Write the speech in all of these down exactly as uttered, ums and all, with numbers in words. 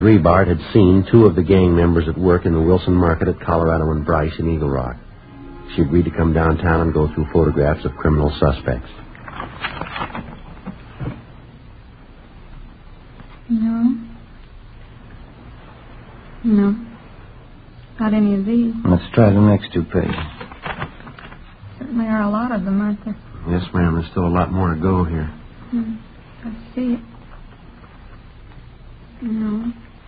Rebart had seen two of the gang members at work in the Wilson Market at Colorado and Bryce in Eagle Rock. She agreed to come downtown and go through photographs of criminal suspects. No. No. Not any of these. Let's try the next two pages. Certainly are a lot of them, aren't there? Yes, ma'am. There's still a lot more to go here. Hmm. I see it. No.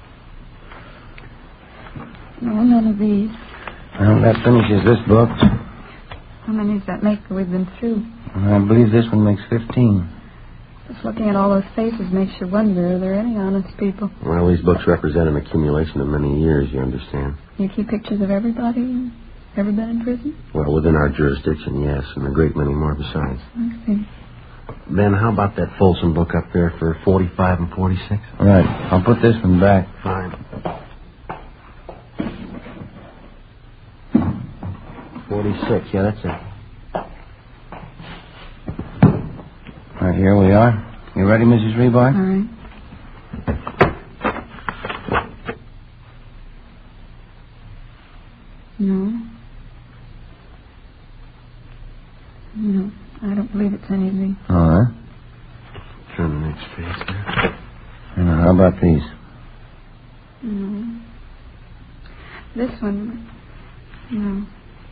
No, none of these. Well, that finishes this book. How many does that make that we've been through? I believe this one makes fifteen. Just looking at all those faces makes you wonder, are there any honest people? Well, these books represent an accumulation of many years, you understand. You keep pictures of everybody ever been in prison? Well, within our jurisdiction, yes, and a great many more besides. I see. Ben, how about that Folsom book up there for forty-five and forty-six? Right. I'll put this one back. Fine. forty-six, yeah, that's it. Right, here we are. You ready, Missus Rebart? All right. No. No, I don't believe it's any of these. All right. Turn the next page there. Now, how about these? No. This one. No.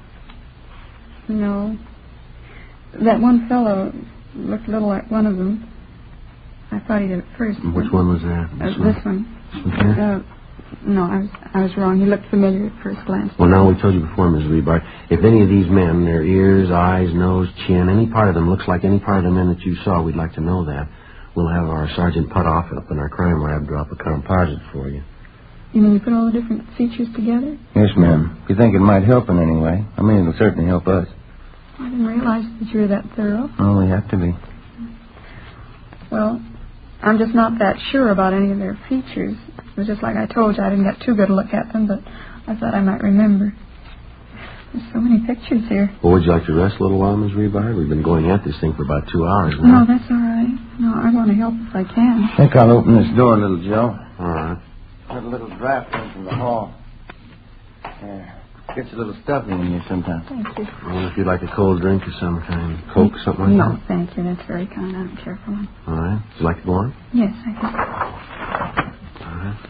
No. That one fellow looked a little like one of them. I thought he did at first. Which one was that? This, This uh, one? this one. This one here? Uh, no, I was I was wrong. He looked familiar at first glance. Well, now, we told you before, Miss Rebart, if any of these men, their ears, eyes, nose, chin, any part of them looks like any part of the men that you saw, we'd like to know that. We'll have our Sergeant Putoff up in our crime lab drop a composite for you. You mean you put all the different features together? Yes, ma'am. If you think it might help in any way, I mean, it'll certainly help us. I didn't realize that you were that thorough. Oh, we have to be. Well, I'm just not that sure about any of their features. It was just like I told you, I didn't get too good a look at them, but I thought I might remember. There's so many pictures here. Well, would you like to rest a little while, Miss Rebart? We've been going at this thing for about two hours now. No, that's all right. No, I want to help if I can. I think I'll open this door, little Joe. All right. Put a little draft in from the hall. There. Gets a little stuffy in here sometimes. Thank you. I wonder if you'd like a cold drink or some kind. Coke, something like No, that? thank you. That's very kind. I don't care for one. All right. Would you like to go on? Yes, I think. All right.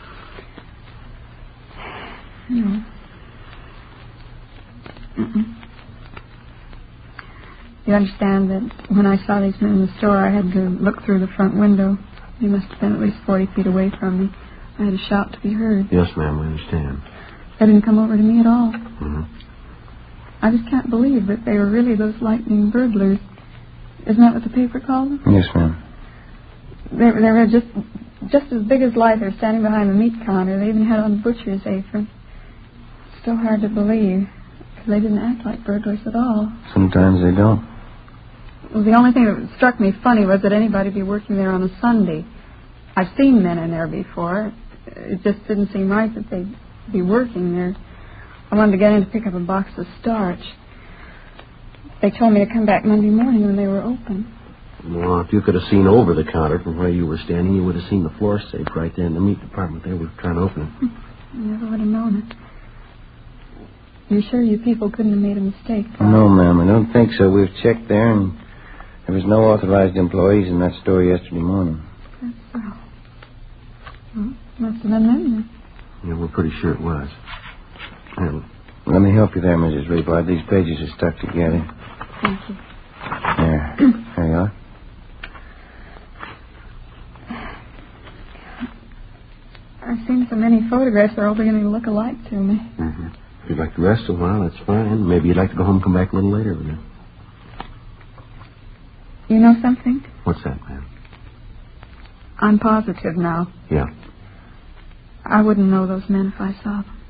No. Mm-mm. You understand that when I saw these men in the store, I had to look through the front window. They must have been at least forty feet away from me. I had to shout to be heard. Yes, ma'am, I understand. They didn't come over to me at all. Mm-hmm. I just can't believe that they were really those lightning burglars. Isn't that what the paper called them? Yes, ma'am. They, they were just just as big as life. They were standing behind the meat counter. They even had on butcher's apron. Still hard to believe, because they didn't act like burglars at all. Sometimes they don't. Well, the only thing that struck me funny was that anybody be working there on a Sunday. I've seen men in there before. It just didn't seem right that they'd be working there. I wanted to get in to pick up a box of starch. They told me to come back Monday morning when they were open. Well, if you could have seen over the counter from where you were standing, you would have seen the floor safe right there in the meat department. They were trying to open it. I never would have known it. You sure you people couldn't have made a mistake? Father? No, ma'am, I don't think so. We've checked there, and there was no authorized employees in that store yesterday morning. That's so. Well, must have been them. Yeah, we're pretty sure it was. Here, Let me help you there, Missus Rebart. These pages are stuck together. Thank you. There. There you are. I've seen so many photographs, they're all beginning to look alike to me. mm-hmm. If you'd like to rest a while, that's fine. Maybe you'd like to go home and come back a little later. With You know something? What's that, ma'am? I'm positive now. Yeah. I wouldn't know those men if I saw them.